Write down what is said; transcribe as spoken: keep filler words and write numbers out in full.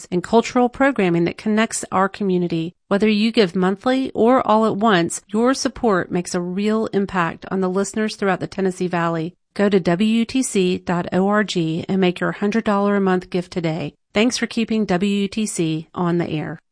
and cultural programming that connects our community. Whether you give monthly or all at once, your support makes a real impact on the listeners throughout the Tennessee Valley. Go to W U T C dot org and make your one hundred dollars a month gift today. Thanks for keeping W U T C on the air.